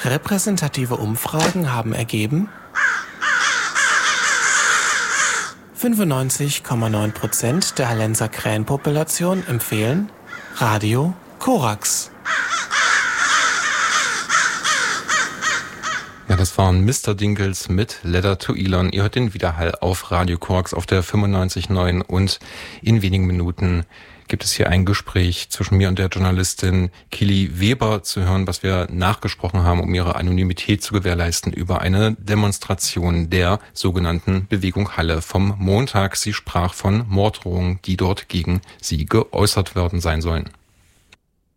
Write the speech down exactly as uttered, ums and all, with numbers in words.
Repräsentative Umfragen haben ergeben, fünfundneunzig Komma neun Prozent der Hallenser Krähenpopulation empfehlen Radio Korax. Ja, das waren Mister Dinkels mit Letter to Elon. Ihr hört den Widerhall auf Radio Korax auf der fünfundneunzig Komma neun und in wenigen Minuten gibt es hier ein Gespräch zwischen mir und der Journalistin Kili Weber zu hören, was wir nachgesprochen haben, um ihre Anonymität zu gewährleisten, über eine Demonstration der sogenannten Bewegung Halle vom Montag. Sie sprach von Morddrohungen, die dort gegen sie geäußert worden sein sollen.